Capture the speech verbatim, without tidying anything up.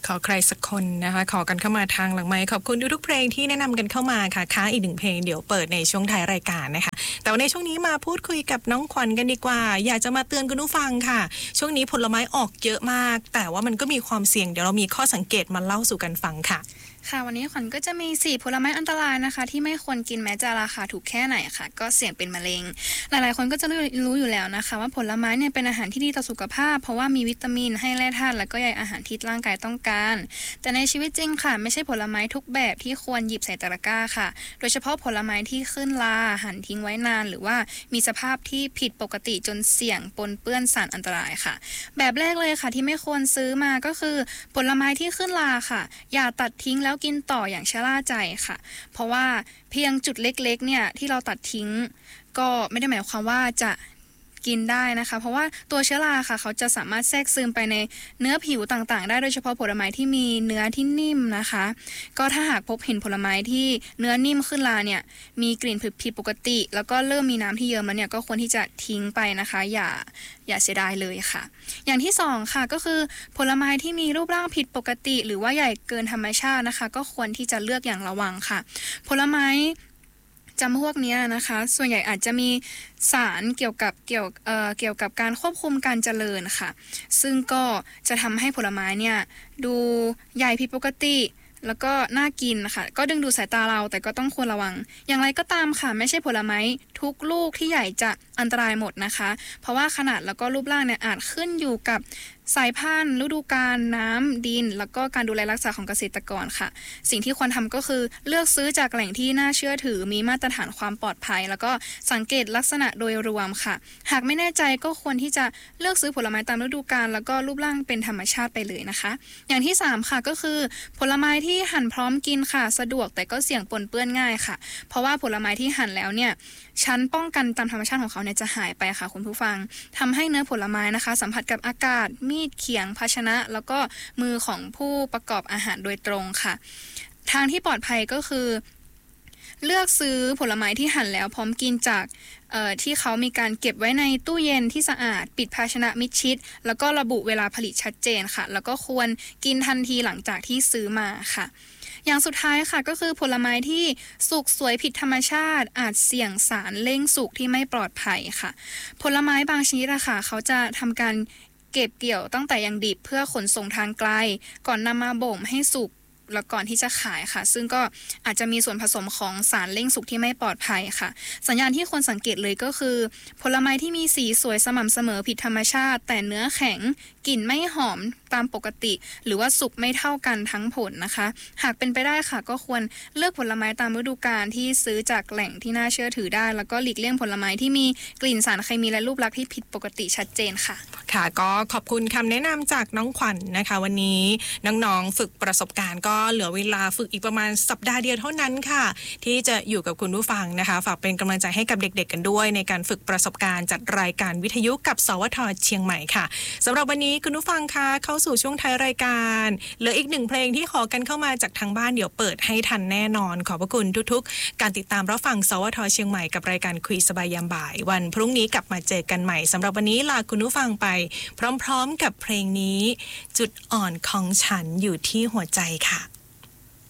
ขอใครสักคนนะคะขอกันเข้ามาทางหลังไมค์ขอบคุณทุกๆเพลงที่แนะนำกันเข้ามาค่ะค้างอีกหนึ่งเพลงเดี๋ยวเปิดในช่วงท้ายรายการนะคะแต่ว่าในช่วงนี้มาพูดคุยกับน้องขวัญกันดีกว่าอยากจะมาเตือนคุณผู้ฟังค่ะช่วงนี้ผลไม้ออกเยอะมากแต่ว่ามันก็มีความเสี่ยงเดี๋ยวเรามีข้อสังเกตมาเล่าสู่กันฟังค่ะค่ะวันนี้ขวัญก็จะมีสี่ผลไม้อันตรายนะคะที่ไม่ควรกินแม้จะราคาถูกแค่ไหนค่ะก็เสี่ยงเป็นมะเร็งหลายๆคนก็จะรู้อยู่แล้วนะคะว่าผลไม้เนี่ยเป็นอาหารที่ดีต่อสุขภาพเพราะว่ามีวิตามินให้แร่ธาตุและก็ใยอาหารที่ร่างกายต้องการแต่ในชีวิตจริงค่ะไม่ใช่ผลไม้ทุกแบบที่ควรหยิบใส่ตะกร้าค่ะโดยเฉพาะผลไม้ที่ขึ้นราหั่นทิ้งไว้นานหรือว่ามีสภาพที่ผิดปกติจนเสี่ยงปนเปื้อนสารอันตรายค่ะแบบแรกเลยค่ะที่ไม่ควรซื้อมาก็คือผลไม้ที่ขึ้นราค่ะอย่าตัดทิ้งแล้วกินต่ออย่างชะล่าใจค่ะเพราะว่าเพียงจุดเล็กๆเนี่ยที่เราตัดทิ้งก็ไม่ได้หมายความว่าจะกินได้นะคะเพราะว่าตัวเชื้อราค่ะเขาจะสามารถแทรกซึมไปในเนื้อผิวต่างๆได้โดยเฉพาะผลไม้ที่มีเนื้อที่นิ่มนะคะก็ถ้าหากพบเห็นผลไม้ที่เนื้อนิ่มขึ้นราเนี่ยมีกลิ่นผิดปกติแล้วก็เริ่มมีน้ำที่เยิ้มแล้วเนี่ยก็ควรที่จะทิ้งไปนะคะอย่าอย่าเสียดายเลยค่ะอย่างที่สองค่ะก็คือผลไม้ที่มีรูปร่างผิดปกติหรือว่าใหญ่เกินธรรมชาตินะคะก็ควรที่จะเลือกอย่างระวังค่ะผลไม้จำพวกนี้นะคะส่วนใหญ่อาจจะมีสารเกี่ยวกับเกี่ยวเอ่อเกี่ยวกับการควบคุมการเจริญค่ะซึ่งก็จะทำให้ผลไม้เนี่ยดูใหญ่ผิดปกติแล้วก็น่ากินค่ะก็ดึงดูดสายตาเราแต่ก็ต้องควรระวังอย่างไรก็ตามค่ะไม่ใช่ผลไม้ทุกลูกที่ใหญ่จะอันตรายหมดนะคะเพราะว่าขนาดแล้วก็รูปร่างเนี่ยอาจขึ้นอยู่กับสายพันธุ์ฤดูกาลน้ำดินแล้วก็การดูแลรักษาของเกษตรกรค่ะสิ่งที่ควรทำก็คือเลือกซื้อจากแหล่งที่น่าเชื่อถือมีมาตรฐานความปลอดภัยแล้วก็สังเกตลักษณะโดยรวมค่ะหากไม่แน่ใจก็ควรที่จะเลือกซื้อผลไม้ตามฤดูกาลแล้วก็รูปร่างเป็นธรรมชาติไปเลยนะคะอย่างที่สามค่ะก็คือผลไม้ที่หั่นพร้อมกินค่ะสะดวกแต่ก็เสี่ยงปนเปื้อนง่ายค่ะเพราะว่าผลไม้ที่หั่นแล้วเนี่ยชั้นป้องกันตามธรรมชาติของเขาเนี่ยจะหายไปค่ะคุณผู้ฟังทำให้เนื้อผลไม้นะคะสัมผัสกับอากาศมีดเขียงภาชนะแล้วก็มือของผู้ประกอบอาหารโดยตรงค่ะทางที่ปลอดภัยก็คือเลือกซื้อผลไม้ที่หั่นแล้วพร้อมกินจากที่เขามีการเก็บไว้ในตู้เย็นที่สะอาดปิดภาชนะมิดชิดแล้วก็ระบุเวลาผลิตชัดเจนค่ะแล้วก็ควรกินทันทีหลังจากที่ซื้อมาค่ะอย่างสุดท้ายค่ะก็คือผลไม้ที่สุกสวยผิดธรรมชาติอาจเสี่ยงสารเร่งสุกที่ไม่ปลอดภัยค่ะผลไม้บางชนิดอะค่ะเขาจะทำการเก็บเกี่ยวตั้งแต่ยังดิบเพื่อขนส่งทางไกลก่อนนำมาบ่มให้สุกแล้วก่อนที่จะขายค่ะซึ่งก็อาจจะมีส่วนผสมของสารเร่งสุกที่ไม่ปลอดภัยค่ะสัญญาณที่ควรสังเกตเลยก็คือผลไม้ที่มีสีสวยสม่ำเสมอผิดธรรมชาติแต่เนื้อแข็งกลิ่นไม่หอมตามปกติหรือว่าสุกไม่เท่ากันทั้งผลนะคะหากเป็นไปได้ค่ะก็ควรเลือกผลไม้ตามฤดูกาลที่ซื้อจากแหล่งที่น่าเชื่อถือได้แล้วก็หลีกเลี่ยงผลไม้ที่มีกลิ่นสารเคมีและรูปลักษณ์ที่ผิดปกติชัดเจนค่ะค่ะก็ขอบคุณคำแนะนำจากน้องขวัญ น, นะคะวันนี้น้องๆฝึกประสบการณ์ก็เหลือเวลาฝึกอีกประมาณสัปดาห์เดียวเท่านั้นค่ะที่จะอยู่กับคุณผู้ฟังนะคะฝากเป็นกำลังใจให้กับเด็กๆกันด้วยในการฝึกประสบการณ์จัดรายการวิทยุกับสวทเชียงใหม่ค่ะสำหรับวันนี้คุณผู้ฟังคะเข้าสู่ช่วงท้ายรายการเหลืออีกหนึ่งเพลงที่ขอกันเข้ามาจากทางบ้านเดี๋ยวเปิดให้ทันแน่นอนขอบพระคุณทุกๆการติดตามรับฟังสวทเชียงใหม่กับรายการคุยสบายยามบ่ายวันพรุ่งนี้กลับมาเจอกันใหม่สำหรับวันนี้ลาคุณผู้ฟังไปพร้อมๆกับเพลงนี้จุดอ่อนของฉันอยู่ที่หัวใจค่ะ